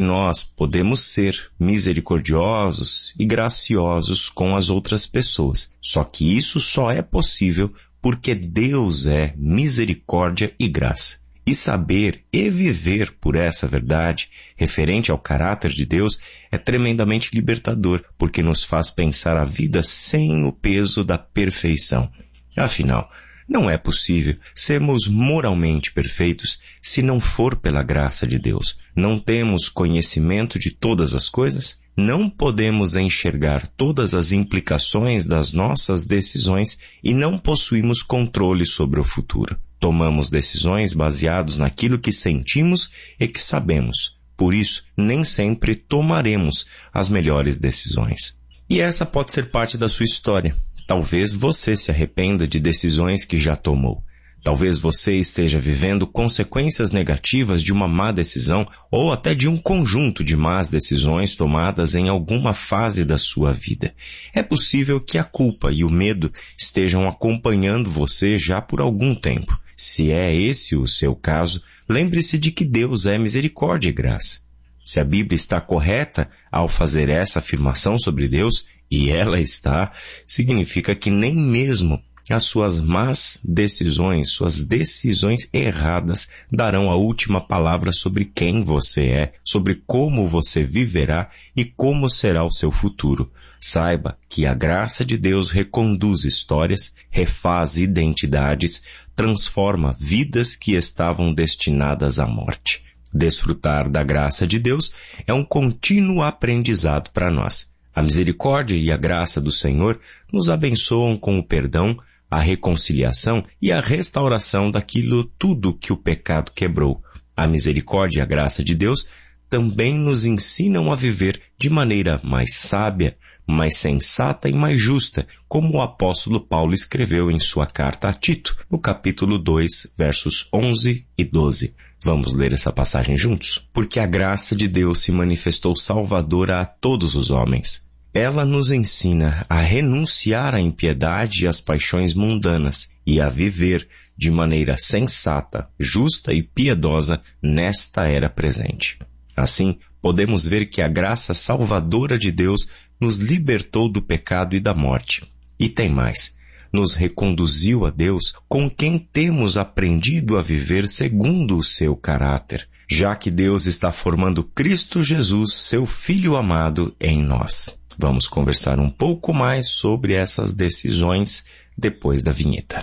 nós podemos ser misericordiosos e graciosos com as outras pessoas. Só que isso só é possível porque Deus é misericórdia e graça. E saber e viver por essa verdade, referente ao caráter de Deus, é tremendamente libertador, porque nos faz pensar a vida sem o peso da perfeição. Afinal, não é possível sermos moralmente perfeitos se não for pela graça de Deus. Não temos conhecimento de todas as coisas, não podemos enxergar todas as implicações das nossas decisões e não possuímos controle sobre o futuro. Tomamos decisões baseadas naquilo que sentimos e que sabemos. Por isso, nem sempre tomaremos as melhores decisões. E essa pode ser parte da sua história. Talvez você se arrependa de decisões que já tomou. Talvez você esteja vivendo consequências negativas de uma má decisão ou até de um conjunto de más decisões tomadas em alguma fase da sua vida. É possível que a culpa e o medo estejam acompanhando você já por algum tempo. Se é esse o seu caso, lembre-se de que Deus é misericórdia e graça. Se a Bíblia está correta ao fazer essa afirmação sobre Deus, e ela está, significa que nem mesmo as suas más decisões, suas decisões erradas, darão a última palavra sobre quem você é, sobre como você viverá e como será o seu futuro. Saiba que a graça de Deus reconduz histórias, refaz identidades, transforma vidas que estavam destinadas à morte. Desfrutar da graça de Deus é um contínuo aprendizado para nós. A misericórdia e a graça do Senhor nos abençoam com o perdão, a reconciliação e a restauração daquilo tudo que o pecado quebrou. A misericórdia e a graça de Deus também nos ensinam a viver de maneira mais sábia, mais sensata e mais justa, como o apóstolo Paulo escreveu em sua carta a Tito, no capítulo 2, versos 11 e 12. Vamos ler essa passagem juntos? Porque a graça de Deus se manifestou salvadora a todos os homens. Ela nos ensina a renunciar à impiedade e às paixões mundanas e a viver de maneira sensata, justa e piedosa nesta era presente. Assim, podemos ver que a graça salvadora de Deus nos libertou do pecado e da morte. E tem mais, nos reconduziu a Deus com quem temos aprendido a viver segundo o seu caráter, já que Deus está formando Cristo Jesus, seu Filho amado, em nós. Vamos conversar um pouco mais sobre essas decisões depois da vinheta.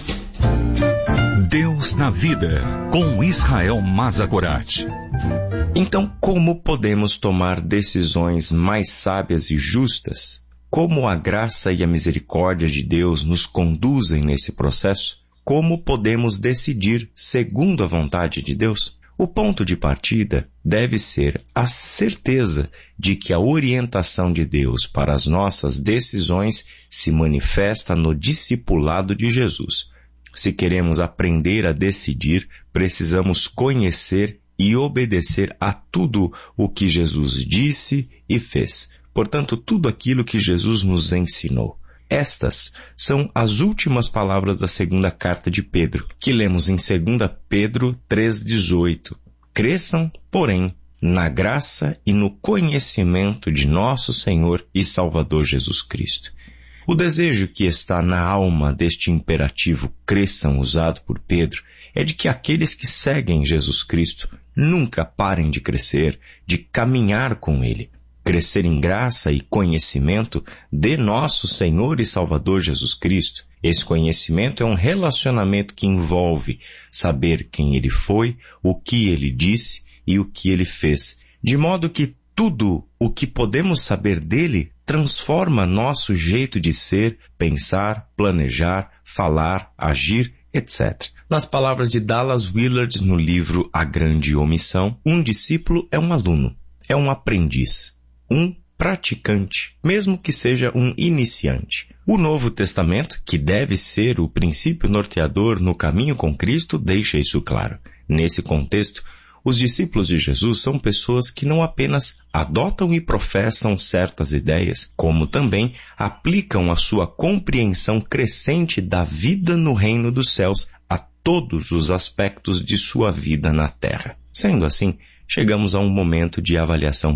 Deus na vida, com Israel Mazagorat. Então, como podemos tomar decisões mais sábias e justas? Como a graça e a misericórdia de Deus nos conduzem nesse processo? Como podemos decidir segundo a vontade de Deus? O ponto de partida deve ser a certeza de que a orientação de Deus para as nossas decisões se manifesta no discipulado de Jesus. Se queremos aprender a decidir, precisamos conhecer e obedecer a tudo o que Jesus disse e fez. Portanto, tudo aquilo que Jesus nos ensinou. Estas são as últimas palavras da segunda carta de Pedro, que lemos em 2 Pedro 3,18. Cresçam, porém, na graça e no conhecimento de nosso Senhor e Salvador Jesus Cristo. O desejo que está na alma deste imperativo cresçam usado por Pedro é de que aqueles que seguem Jesus Cristo nunca parem de crescer, de caminhar com Ele. Crescer em graça e conhecimento de nosso Senhor e Salvador Jesus Cristo. Esse conhecimento é um relacionamento que envolve saber quem Ele foi, o que Ele disse e o que Ele fez. De modo que tudo o que podemos saber dele transforma nosso jeito de ser, pensar, planejar, falar, agir, etc. Nas palavras de Dallas Willard no livro A Grande Omissão, um discípulo é um aluno, é um aprendiz, um praticante, mesmo que seja um iniciante. O Novo Testamento, que deve ser o princípio norteador no caminho com Cristo, deixa isso claro. Nesse contexto, os discípulos de Jesus são pessoas que não apenas adotam e professam certas ideias, como também aplicam a sua compreensão crescente da vida no reino dos céus a todos os aspectos de sua vida na terra. Sendo assim, chegamos a um momento de avaliação